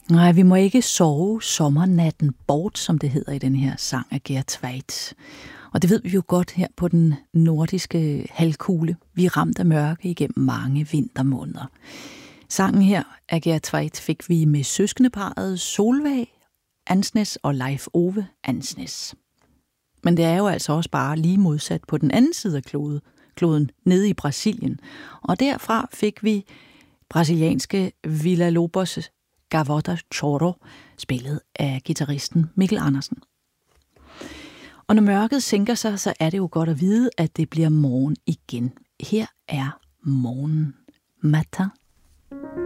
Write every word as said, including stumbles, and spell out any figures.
Nej, vi må ikke sove sommernatten bort, som det hedder i den her sang af Geert Tveit. Og det ved vi jo godt her på den nordiske halvkugle. Vi er ramt af mørke igennem mange vintermåneder. Sangen her af Geert Tveit fik vi med søskendeparret Solveig Ansnes og Leif Ove Ansnes. Men det er jo altså også bare lige modsat på den anden side af kloden, kloden nede i Brasilien. Og derfra fik vi brasilianske Villa Lobos Gavota Choro, spillet af guitaristen Mikkel Andersen. Og når mørket sænker sig, så er det jo godt at vide, at det bliver morgen igen. Her er morgen. Matin.